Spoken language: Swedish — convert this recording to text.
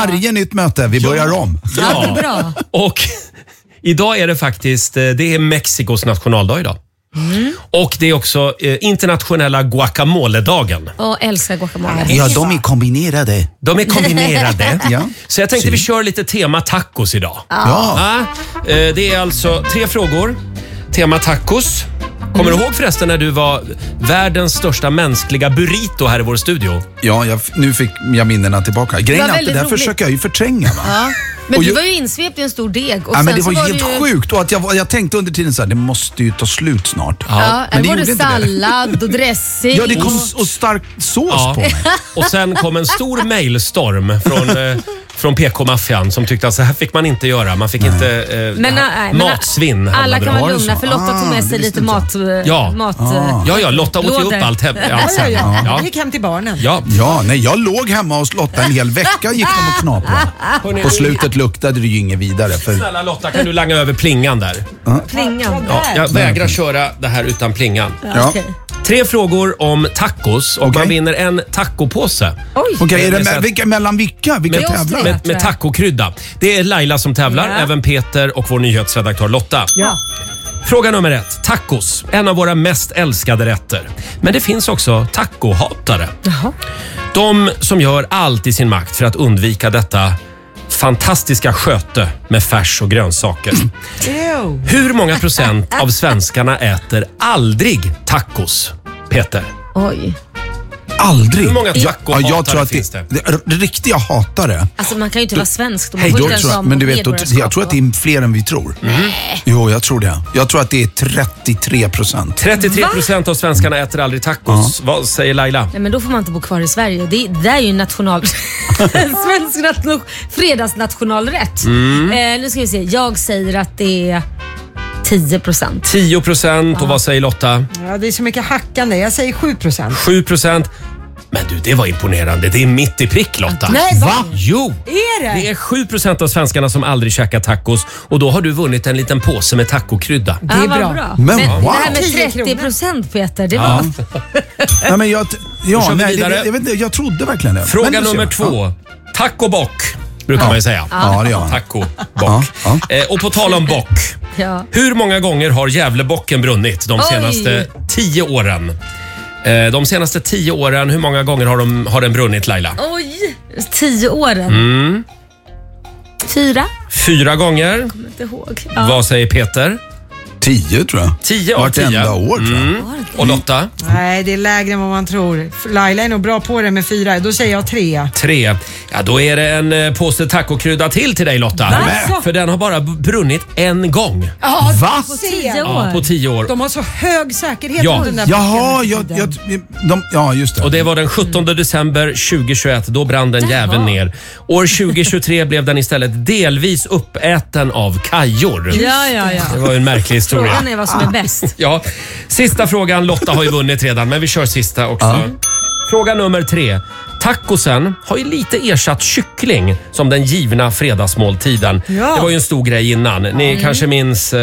varje nytt möte. Vi börjar om. Ja, det är bra. Och idag är det faktiskt, det är Mexikos nationaldag idag. Och det är också internationella guacamole-dagen. Älskar guacamole. Ja, de är kombinerade. De är kombinerade. Ja. Så jag tänkte vi kör lite tema tacos idag. Ja. Det är alltså 3 frågor. Tema tacos. Kommer du ihåg förresten när du var världens största mänskliga burrito här i vår studio? Ja, nu fick jag minnena tillbaka. Grejen är att det där försöker jag ju förtränga, va? Ja. Men du var ju insvept i en stor deg. Och ja, men sen det var så helt sjukt. Och att jag tänkte under tiden så här, det måste ju ta slut snart. Ja, men det var det gjorde inte sallad och dressing. Ja, det kom och stark sås på mig. Och sen kom en stor mailstorm från PK-maffian som tyckte att så här fick man inte göra. Man fick inte matsvinn. Alla kan vara lugna så. för Lotta tog med sig lite mat. Ja, Lotta åt ju upp allt. Ja. Gick hem till barnen. Ja, nej, jag låg hemma hos Lotta en hel vecka gick de och knaprade. På slutet luktade det ju inget vidare. Snälla Lotta, kan du langa över plingan där? Plingan. Ja, jag vägrar köra det här utan plingan. Ja. 3 frågor om tacos och man vinner en tacopåse. Okej, är det mellan vilka tävlar? Med tacokrydda. Det är Laila som tävlar, även Peter och vår nyhetsredaktör Lotta. Ja. Fråga nummer 1. Tacos, en av våra mest älskade rätter. Men det finns också tacohatare. De som gör allt i sin makt för att undvika detta fantastiska sköte med färs och grönsaker. Hur många procent av svenskarna äter aldrig tacos, Peter? Oj. Aldrig. Hur många tacohatare jag tror att finns det? Det riktiga hatare. Alltså man kan ju inte vara svensk. Men du vet, jag tror att det är fler än vi tror. Jo, jag tror det. Jag tror att det är 33%. 33% av svenskarna äter aldrig tacos. Vad säger Laila? Nej, men då får man inte bo kvar i Sverige. Det är ju en svensk fredagsnationalrätt. Nu ska vi se. Jag säger att det är 10%. 10%. Och vad säger Lotta? Ja, det är så mycket hackande. Jag säger 7%. 7%. Men du, det var imponerande. Det är mitt i prick, Lotta. Nej, va? Jo! Är det? Det är 7% av svenskarna som aldrig käkar tacos. Och då har du vunnit en liten påse med tacokrydda. Det är bra. Men det wow. här med 30%, Peter, det var... Nej, men jag vet inte, jag trodde verkligen det. Fråga nummer 2. Taco bock brukar man ju säga. Ja, det gör man. Taco bock. Och på tal om bock. Ja. Hur många gånger har Gävlebocken brunnit de senaste 10 åren? De senaste 10 åren, hur många gånger har den brunnit, Laila? Oj, 10 åren. 4? 4 gånger. Jag kommer inte ihåg. Vad säger Peter? 10 tror jag. 10 av 10. Vartenda år tror jag. Och Lotta? Nej, det är lägre än vad man tror. Laila är nog bra på det med 4. Då säger jag 3. 3. Ja, då är det en påse tacokrydda till dig, Lotta. Va? För den har bara brunnit en gång. Va? På 10 år? Ja, på 10 år. De har så hög säkerhet Ja. på den där Jaha, ja, just det. Och det var den 17 december 2021. Då brann den jäveln ner. År 2023 blev den istället delvis uppäten av kajor. Ja. Det var en märklig historia. Frågan är vad som är bäst. Ja, sista frågan. Lotta har ju vunnit redan, men vi kör sista också. Fråga nummer 3. Tacosen har ju lite ersatt kyckling som den givna fredagsmåltiden. Ja. Det var ju en stor grej innan. Ni kanske minns